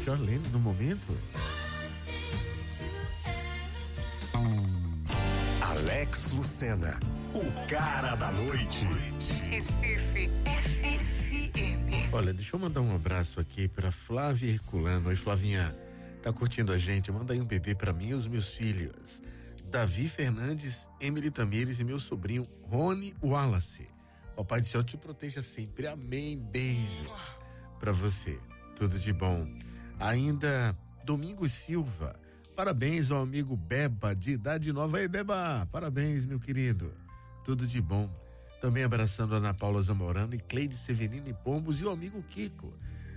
Charlene no momento. Alex Lucena, o cara da noite. Recife FM. Olha, deixa eu mandar um abraço aqui pra Flávia Herculano. Oi, Flavinha, tá curtindo a gente? Manda aí um bebê pra mim e os meus filhos. Davi Fernandes, Emily Tamires e meu sobrinho Rony Wallace. Papai do céu te proteja sempre. Amém. Beijos pra você. Tudo de bom. Ainda Domingos Silva. Parabéns ao amigo Beba, de Idade Nova. Aí, Beba, parabéns, meu querido. Tudo de bom. Também abraçando a Ana Paula Zamorano e Cleide Severino e Pombos e o amigo Kiko.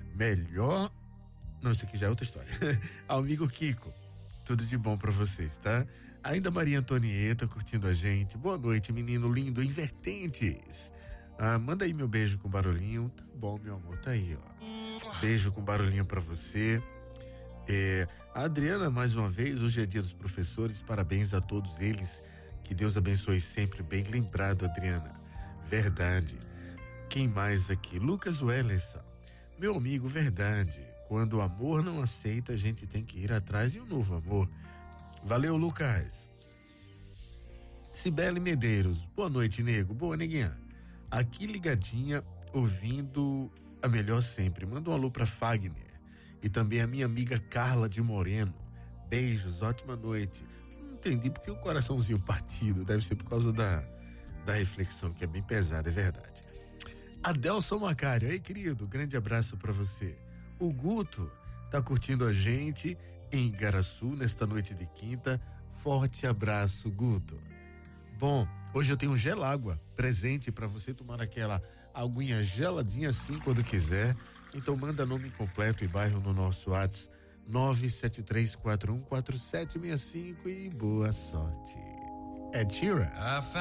Não, isso aqui já é outra história. Ao amigo Kiko. Tudo de bom pra vocês, tá? Ainda Maria Antonieta curtindo a gente. Boa noite, menino lindo, Invertentes. Manda aí meu beijo com barulhinho. Tá bom, meu amor, tá aí, ó. Beijo com barulhinho pra você. A Adriana, mais uma vez, hoje é dia dos professores, parabéns a todos eles, que Deus abençoe sempre, bem lembrado, Adriana, verdade. Quem mais aqui? Lucas Wellerson, meu amigo, verdade, quando o amor não aceita, a gente tem que ir atrás de um novo amor. Valeu, Lucas. Cibele Medeiros, boa noite, nego, boa, neguinha, aqui ligadinha, ouvindo a melhor sempre, manda um alô pra Fagner. E também a minha amiga Carla de Moreno. Beijos, ótima noite. Não entendi porque o coraçãozinho partido. Deve ser por causa da reflexão, que é bem pesada, é verdade. Adelson Macário, aí, querido, grande abraço pra você. O Guto tá curtindo a gente em Igaraçu nesta noite de quinta. Forte abraço, Guto. Bom, hoje eu tenho um gelágua presente pra você tomar aquela aguinha geladinha assim quando quiser. Então manda nome completo e bairro no nosso WhatsApp 973414765 e boa sorte. Ed Sheeran.